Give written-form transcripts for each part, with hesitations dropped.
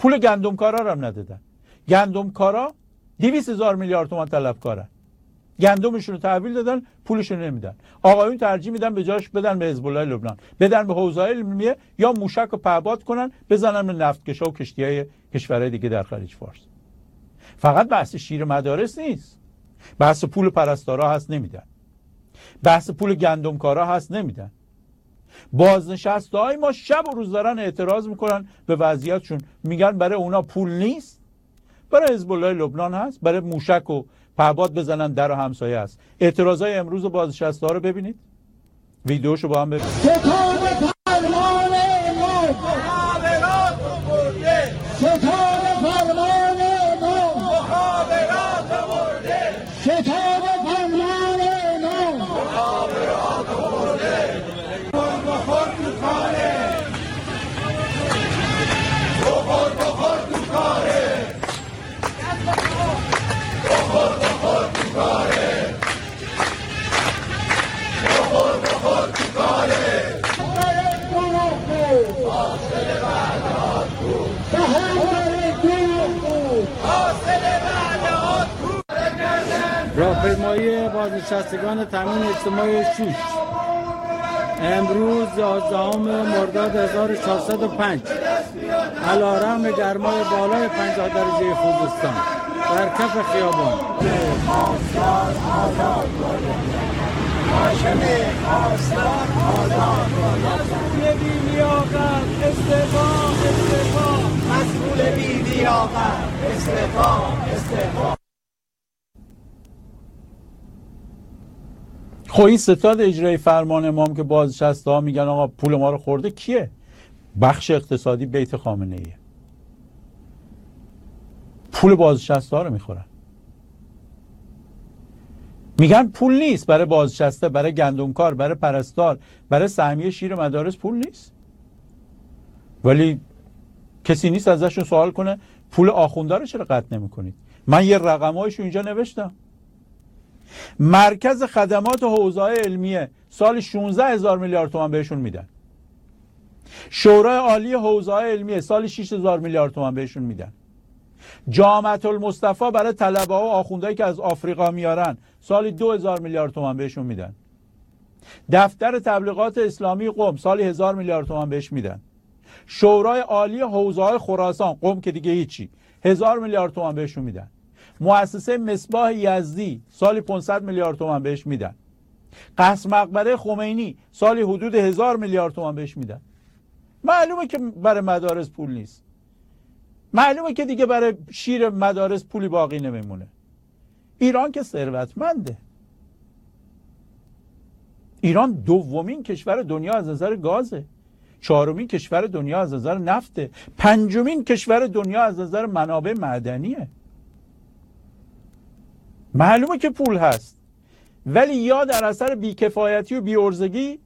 پول گندمکارا رو هم ندادن. گندمکارا 200,000 میلیارد تومان طلبکارن. گندمشون رو تحویل دادن، پولشون نمیدن. آقایون ترجیح میدن به جاش بدن به حزب الله لبنان، بدن به حوزه علمیه، یا موشک رو پهپاد کنن بزنن به نفتکشا و کشتی‌های کشورهای دیگه در خلیج فارس. فقط بحث شیر مدارس نیست، بحث پول پرستارا هست نمیدن، بحث پول گندمکارا هست نمیدن. بازنشسته‌های ما شب و روز دارن اعتراض میکنن به وضعیتشون، میگن برای اونا پول نیست، برای حزب الله لبنان هست، برای موشک و پهپاد بزنن در و همسایه هست. اعتراضای امروز بازنشسته‌ها رو ببینید، ویدیوشو با هم ببینید. ستاد فرمان امام، مخابرات برده، ستاد فرمان امام، مخابرات برده، ستاد فرمان امام، مخابرات برده. بخور تو کاره، بخور تو کاره، بخور تو کاره، بخور تو کاره. راهپیمایی بازنشستگان تامین اجتماعی شوش امروز 11 مرداد 1405 علیرغم گرمای بالای 50 درجه خوزستان در کف خیابان مسئول بی‌لیاقت استعفا. خب این ستاد اجرایی فرمان امام که بازنشسته‌ها میگن آقا پول ما رو خورده کیه؟ بخش اقتصادی بیت خامنه ایه. پول بازنشسته‌ها رو میخورن. میگن پول نیست برای بازنشسته، برای گندمکار، برای پرستار، برای سهمیه شیر مدارس پول نیست. ولی کسی نیست ازشون سوال کنه پول آخونده رو چرا قطع نمی‌کنید؟ من یه رقمایشو اینجا نوشتم. مرکز خدمات حوزه علمیه سال 16,000 میلیارد تومان بهشون میدن. شورای عالی حوزه علمیه سال 6,000 میلیارد تومان بهشون میدن. جامعه المصطفی برای طلبه ها و آخوندهایی که از آفریقا میارن سالی 2,000 میلیارد تومان بهشون میدن. دفتر تبلیغات اسلامی قم سالی 1,000 میلیارد تومان بهش میدن. شورای عالی حوزه های خراسان قم که دیگه هیچی 1,000 میلیارد تومان بهشون میدن. مؤسسه مصباح یزدی سالی 500 میلیارد تومان بهش میدن. قصر مقبره خمینی سالی حدود 1,000 میلیارد تومان بهش میدن. معلومه که برای مدارس پول نیست. معلومه که دیگه برای شیر مدارس پولی باقی نمیمونه. ایران که ثروتمنده. ایران دومین کشور دنیا از نظر گازه، چهارمین کشور دنیا از نظر نفته، پنجمین کشور دنیا از نظر منابع معدنیه. معلومه که پول هست، ولی یا در اثر بیکفایتی و بی‌عرضگی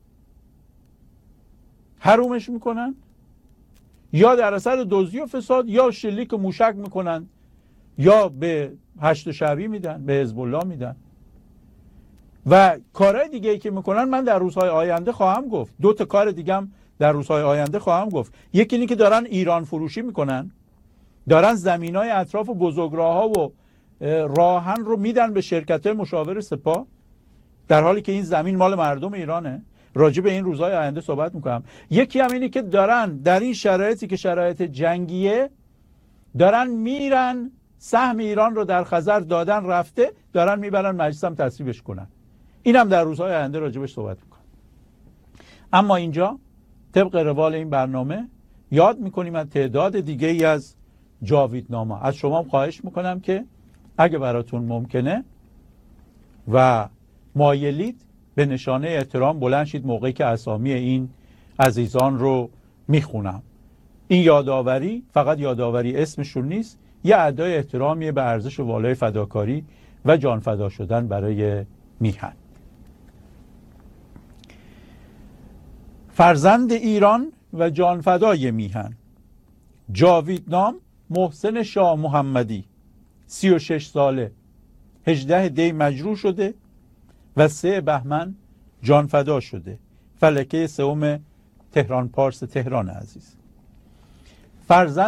حرومش میکنن، یا در اثر دزدی و فساد، یا شلیک و موشک میکنن، یا به هشت شعبی میدن، به حزب الله میدن. و کارهای دیگه ای که میکنن من در روزهای آینده خواهم گفت. 2 تا کار دیگه هم در روزهای آینده خواهم گفت. یکی اینه که دارن ایران فروشی میکنن، دارن زمینای اطراف بزرگراه‌ها و راهن رو میدن به شرکت‌های مشاور سپاه، در حالی که این زمین مال مردم ایرانه. راجع به این روزهای آینده صحبت میکنم. یکی هم اینه که دارن در این شرایطی که شرایط جنگیه دارن میرن سهم ایران رو در خزر دادن رفته، دارن میبرن مجلس هم تصویبش کنن. اینم در روزهای آینده راجبش صحبت میکنم. اما اینجا طبق روال این برنامه یاد میکنیم از تعداد دیگه ای از جاویدنامه. از شما خواهش میکنم که اگه براتون ممکنه و مایلید به نشانه احترام بلند شید موقعی که اسامی این عزیزان رو میخونم. این یادآوری فقط یادآوری اسمشون نیست، یه ادای احترامیه به ارزش والای فداکاری و جان فدا شدن برای میهن. فرزند ایران و جان فدای میهن. جاویدنام محسن شاه محمدی 36 ساله، 18 دی مجروح شده و 3 بهمن جان فدا شده. فلکه 3 تهران پارس تهران عزیز. فرزند